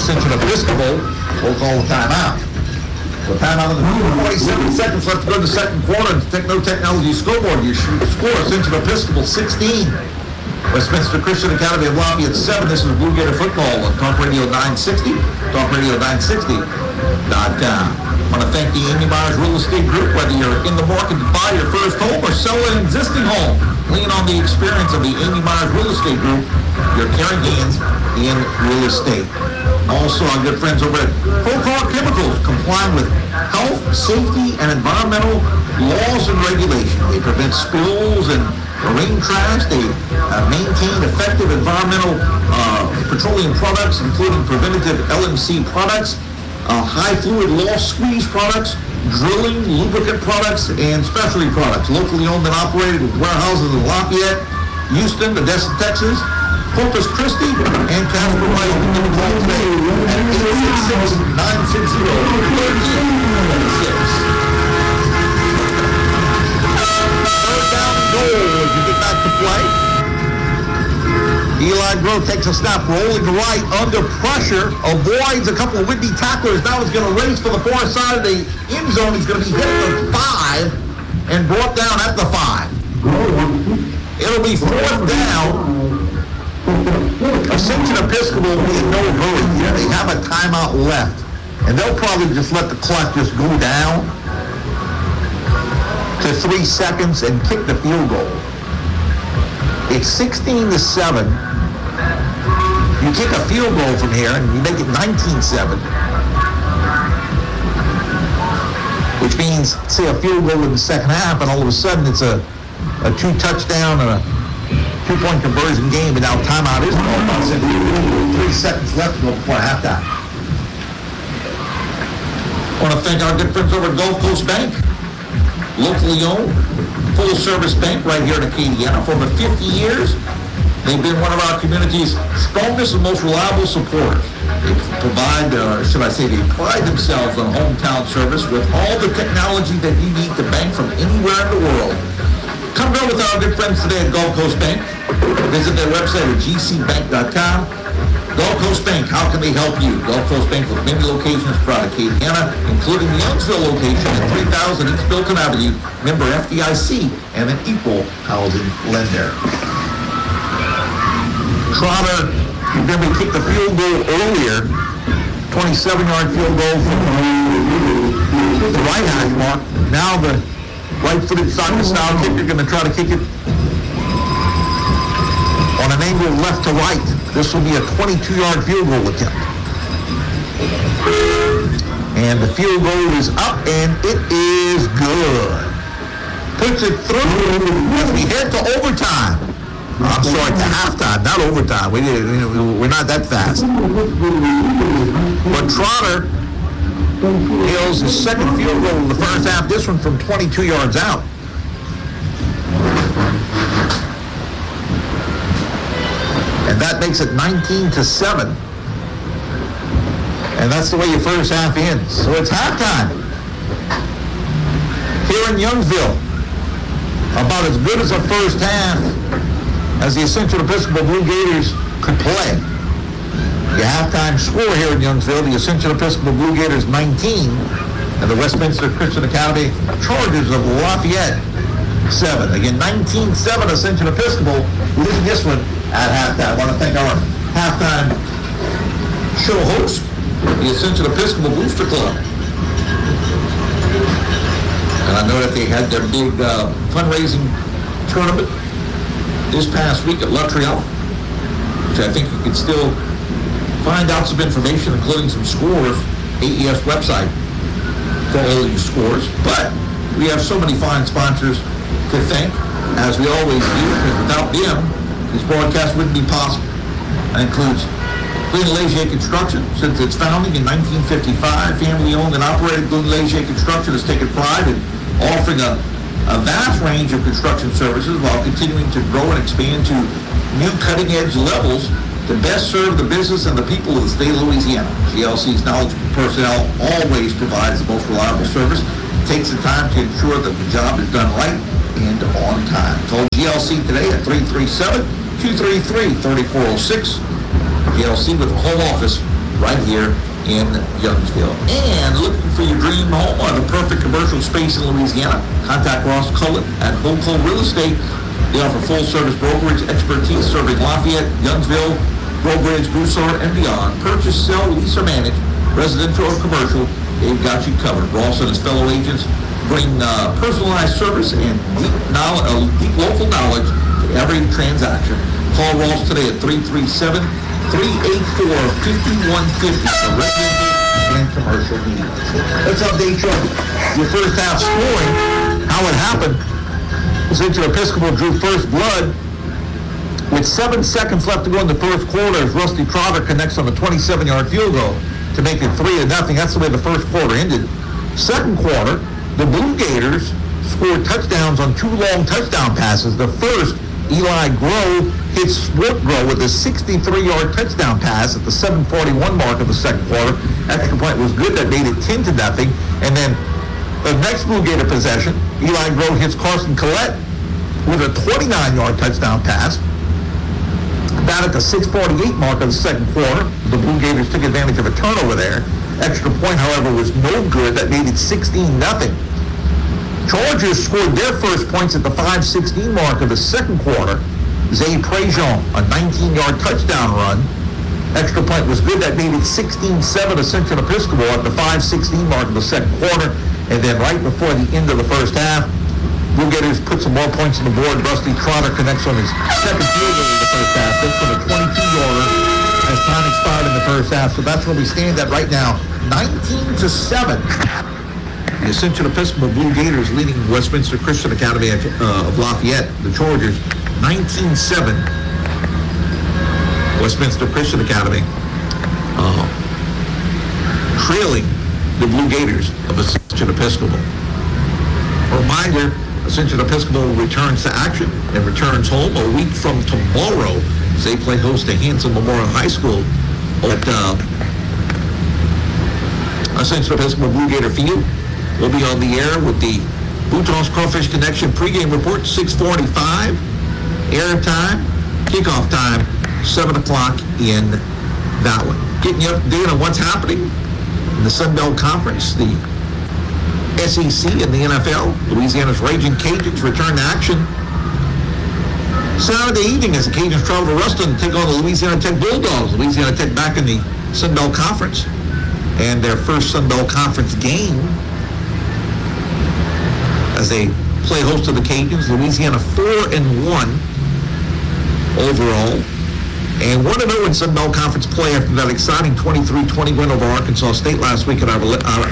Ascension Episcopal will call a timeout. So timeout in the 47 seconds left to go to the second quarter. Techno Technology scoreboard. Your score, Ascension Episcopal 16. Westminster Christian Academy of Lafayette 7. This is Blue Gator Football on Talk Radio 960, talkradio960.com. I want to thank the Amy Myers Real Estate Group. Whether you're in the market to buy your first home or sell an existing home, lean on the experience of the Amy Myers Real Estate Group, your caring hands in real estate. Also, our good friends over at Procor Chemicals, complying with health, safety, and environmental laws and regulations. They prevent spills and marine trash. They maintain effective environmental petroleum products, including preventative LMC products, high fluid loss squeeze products, drilling, lubricant products, and specialty products. Locally owned and operated with warehouses in Lafayette, Houston, Odessa, Texas, Corpus Christi, and Casper, Wyoming. Give a call today at 866-960-3076. Third down and goal as you get back to play. Eli Grove takes a snap, rolling to right, under pressure, avoids a couple of windy tacklers. Now he's going to race for the far side of the end zone. He's going to be hit at the 5 and brought down at the 5. It'll be fourth down. Ascension Episcopal will be in no hurry here. They have a timeout left, and they'll probably just let the clock just go down to 3 seconds and kick the field goal. It's 16-7. You kick a field goal from here, and you make it 19-7. Which means, say, a field goal in the second half, and all of a sudden it's a 2-touchdown and a 2-point conversion game, and now timeout is called. 3 seconds left to go before halftime. I want to thank our good friends over at Gulf Coast Bank. Locally owned, full-service bank right here in Acadiana for over 50 years. They've been one of our community's strongest and most reliable supporters. They provide, they pride themselves on hometown service with all the technology that you need to bank from anywhere in the world. Come down with our good friends today at Gulf Coast Bank. Visit their website at gcbank.com. Gulf Coast Bank, how can they help you? Gulf Coast Bank with many locations throughout Acadiana, including the Youngsville location at 3000 East Bilton Avenue, member FDIC, and an equal housing lender. Trotter, remember, he kicked the field goal earlier, 27-yard field goal from the right hash mark. Now the right-footed soccer-style kicker going to try to kick it on an angle left to right. This will be a 22-yard field goal attempt. And the field goal is up, and it is good. Puts it through as we head to overtime. I'm sorry, to halftime, not overtime. We're not that fast. But Trotter hails his second field goal in the first half. This one from 22 yards out. And that makes it 19-7. And that's the way your first half ends. So it's halftime here in Youngsville. About as good as a first half as the Ascension Episcopal Blue Gators could play. The halftime score here in Youngsville, the Ascension Episcopal Blue Gators 19, and the Westminster Christian Academy Chargers of Lafayette 7. Again, 19-7 Ascension Episcopal leading this one at halftime. I want to thank our halftime show host, the Ascension Episcopal Booster Club. And I know that they had their big fundraising tournament this past week at Luttrell, which I think you can still find out some information, including some scores, AES website for all these scores. But we have so many fine sponsors to thank, as we always do, because without them, this broadcast wouldn't be possible. That includes Glyn Leger Construction. Since its founding in 1955, family-owned and operated, Glyn Leger Construction has taken pride in offering a vast range of construction services while continuing to grow and expand to new cutting-edge levels to best serve the business and the people of the state of Louisiana. GLC's knowledgeable personnel always provides the most reliable service, takes the time to ensure that the job is done right and on time. Call GLC today at 337-233-3406. GLC with a home office right here in Youngsville. And looking for your dream home or the perfect commercial space in Louisiana? Contact Ross Cullen at Hoco Real Estate. They offer full-service brokerage expertise serving Lafayette, Youngsville, Breaux Bridge, Broussard, and beyond. Purchase, sell, lease, or manage, residential or commercial, they've got you covered. Ross and his fellow agents bring personalized service and deep local knowledge to every transaction. Call Ross today at 337-384-5150 for residential and commercial needs. Let's update you on your first half scoring, how it happened. Central Episcopal drew first blood with 7 seconds left to go in the first quarter as Rusty Trotter connects on a 27-yard field goal to make it 3-0. That's the way the first quarter ended. Second quarter, the Blue Gators scored touchdowns on 2 long touchdown passes. The first, Eli Grove hit Swart Grove with a 63-yard touchdown pass at the 7:41 mark of the second quarter. Extra point was good. That made it 10-0. And then the next Blue Gator possession, Eli Grove hits Carson Collette with a 29-yard touchdown pass. About at the 6:48 mark of the second quarter, the Blue Gators took advantage of a turnover there. Extra point, however, was no good. That made it 16-0. Chargers scored their first points at the 5:16 mark of the second quarter. Zay Prejean, a 19-yard touchdown run. Extra point was good. That made it 16-7 to Central Episcopal at the 5:16 mark of the second quarter. And then right before the end of the first half, Blue Gators put some more points on the board. Rusty Trotter connects on his second field goal in the first half. This one a 22-yarder as time expired in the first half. So that's where we stand at right now, 19-7. The Central Episcopal Blue Gators leading Westminster Christian Academy of Lafayette, the Chargers, 19-7. Westminster Christian Academy trailing the Blue Gators of Ascension Episcopal. A reminder, Ascension Episcopal returns to action and returns home a week from tomorrow as they play host to Hanson Memorial High School at Ascension Episcopal Blue Gator Field. We'll be on the air with the Bouton's Crawfish Connection pregame report, 6:45. Air time, kickoff time, 7 o'clock in that one. Getting you up to date on what's happening in the Sun Belt Conference, the SEC and the NFL. Louisiana's Raging Cajuns return to action Saturday evening as the Cajuns travel to Ruston to take on the Louisiana Tech Bulldogs. Louisiana Tech back in the Sun Belt Conference. And their first Sun Belt Conference game as they play host to the Cajuns. Louisiana 4-1 overall. And 1-0 in Sun Belt Conference play after that exciting 23-20 win over Arkansas State last week at Our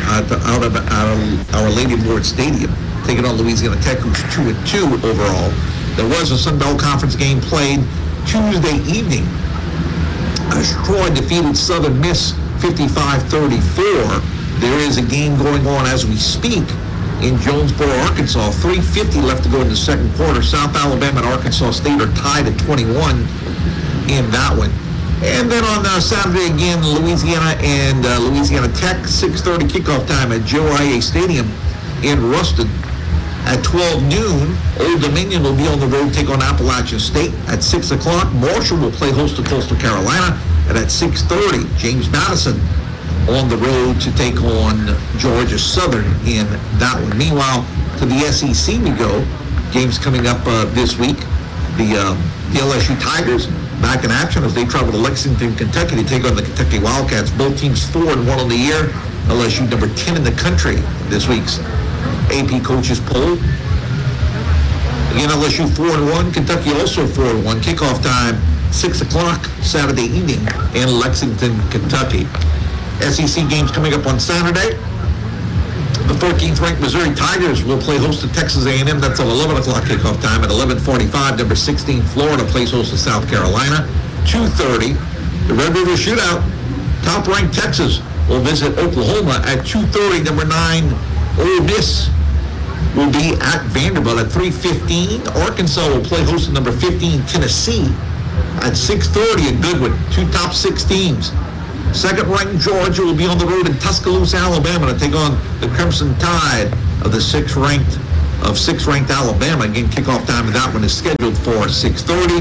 Lady of Lord Stadium, taking on Louisiana Tech, who's 2-2 overall. There was a Sun Belt Conference game played Tuesday evening as Troy defeated Southern Miss 55-34. There is a game going on as we speak in Jonesboro, Arkansas. 3:50 left to go in the second quarter. South Alabama and Arkansas State are tied at 21 in that one. And then on Saturday again, Louisiana and Louisiana Tech, 6:30 kickoff time at Joe I.A. Stadium in Ruston. At 12 noon, Old Dominion will be on the road to take on Appalachian State. At 6 o'clock, Marshall will play host to Coastal Carolina. And at 6:30, James Madison on the road to take on Georgia Southern in that one. Meanwhile, to the SEC we go. Games coming up this week. The LSU Tigers back in action as they travel to Lexington, Kentucky to take on the Kentucky Wildcats. Both teams 4-1 on the year. LSU number 10 in the country this week's AP Coaches Poll. Again, LSU 4-1. Kentucky also 4-1. Kickoff time 6 o'clock Saturday evening in Lexington, Kentucky. SEC games coming up on Saturday. The 14th ranked Missouri Tigers will play host to Texas A&M. That's at 11 o'clock kickoff time. At 11:45, number 16 Florida plays host to South Carolina. 2:30, the Red River Shootout. Top-ranked Texas will visit Oklahoma. At 2:30, number 9 Ole Miss will be at Vanderbilt. At 3:15, Arkansas will play host to number 15 Tennessee. At 6:30, a good one. 2 top 6 teams. Second-ranked Georgia will be on the road in Tuscaloosa, Alabama to take on the Crimson Tide of the 6th-ranked Alabama. Again, kickoff time of that one is scheduled for 6:30.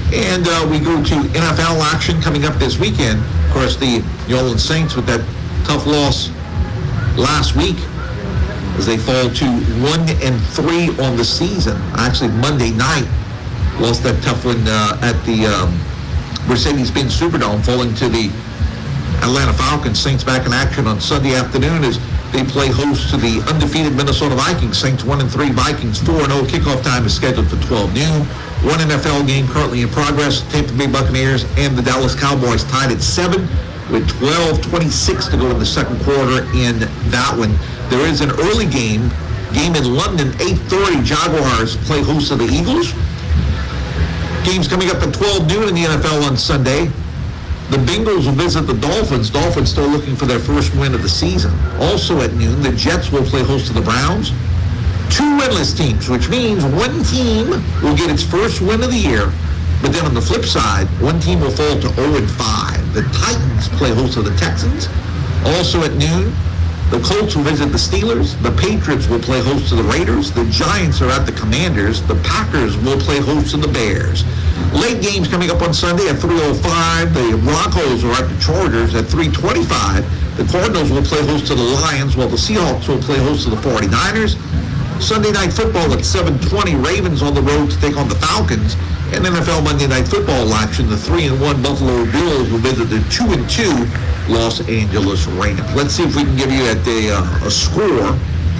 And we go to NFL action coming up this weekend. Of course, the New Orleans Saints with that tough loss last week as they fall to 1-3 on the season. Actually, Monday night lost that tough one at the Mercedes-Benz Superdome, falling to the Atlanta Falcons. Saints back in action on Sunday afternoon as they play host to the undefeated Minnesota Vikings. Saints 1-3, Vikings 4-0. Kickoff time is scheduled for 12 noon. One NFL game currently in progress. Tampa Bay Buccaneers and the Dallas Cowboys tied at 7 with 12:26 to go in the second quarter in that one. There is an early game in London, 8:30. Jaguars play host to the Eagles. Games coming up at 12 noon in the NFL on Sunday. The Bengals will visit the Dolphins. Dolphins still looking for their first win of the season. Also at noon, the Jets will play host to the Browns. Two winless teams, which means one team will get its first win of the year, but then on the flip side, one team will fall to 0-5. The Titans play host to the Texans. Also at noon, the Colts will visit the Steelers. The Patriots will play host to the Raiders. The Giants are at the Commanders. The Packers will play host to the Bears. Late games coming up on Sunday at 3:05. The Broncos are at the Chargers at 3:25. The Cardinals will play host to the Lions, while the Seahawks will play host to the 49ers. Sunday Night Football at 7:20. Ravens on the road to take on the Falcons. And NFL Monday Night Football action. The 3-1 Buffalo Bills will visit the 2-2 Los Angeles Rams. Let's see if we can give you a score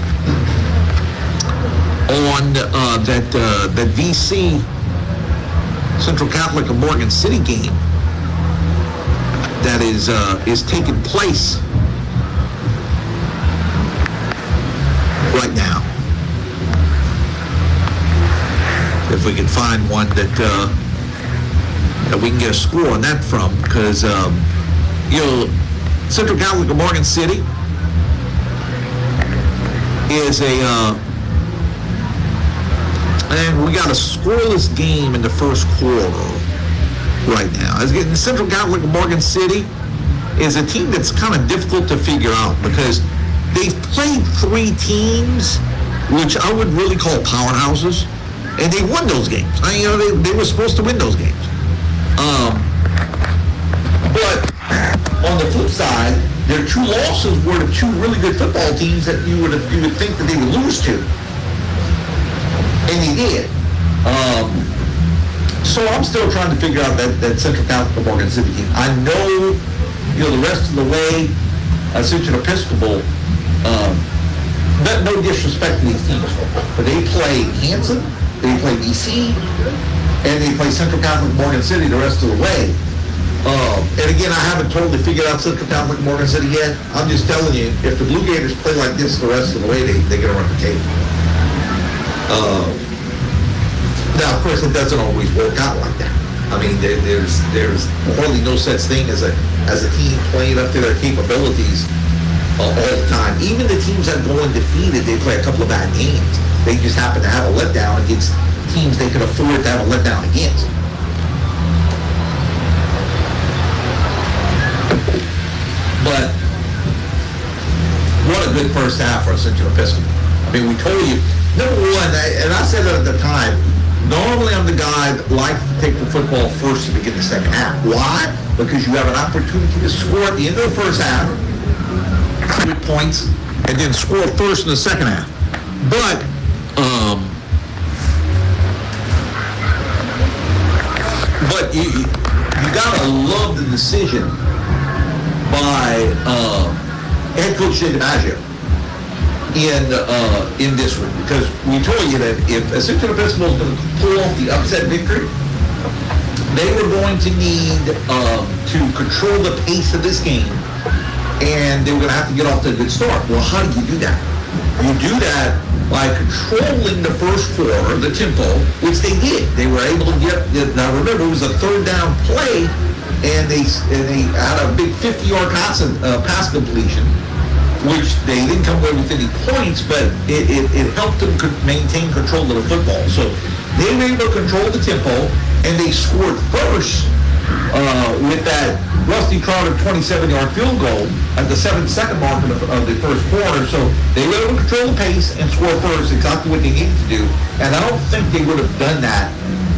on that VC Central Catholic of Morgan City game that is taking place right now. If we can find one that we can get a score on that from, because Central Catholic of Morgan City is and we got a scoreless game in the first quarter right now. Central Catholic of Morgan City is a team that's kind of difficult to figure out because they've played three teams, which I would really call powerhouses, and they won those games. They were supposed to win those games. But on the flip side, their two losses were to two really good football teams that you would think that they would lose to. And he did. So I'm still trying to figure out that Central Catholic of Morgan City team. I know, the rest of the way, Ascension Episcopal, no disrespect to these teams, but they play Hanson, they play BC, and they play Central Catholic Morgan City the rest of the way. And again, I haven't totally figured out Central Catholic Morgan City yet. I'm just telling you, if the Blue Gators play like this the rest of the way, they're going to run the table. Now, of course, it doesn't always work out like that. I mean, there's hardly no such thing as a team playing up to their capabilities all the time. Even the teams that go undefeated, they play a couple of bad games. They just happen to have a letdown against teams they can afford to have a letdown against. But what a good first half for Ascension Episcopal. I mean, we told you, number one, and I said it at the time, normally I'm the guy that likes to take the football first to begin the second half. Why? Because you have an opportunity to score at the end of the first half with points and then score first in the second half. But you gotta love the decision by head coach DiMaggio in this one, because we told you that if Ascension Episcopal is going to pull off the upset victory, they were going to need to control the pace of this game, and they were going to have to get off to a good start. Well, how do you do that? You do that by controlling the first quarter, the tempo, which they did. They were able to get. Now remember, it was a third down play, and they had a big 50-yard pass completion, which they didn't come away with any points, but it helped them maintain control of the football. So they were able to control the tempo, and they scored first with that Rusty Trotter 27-yard field goal at the 7-second mark of the first quarter. So they were able to control the pace and score first, exactly what they needed to do. And I don't think they would have done that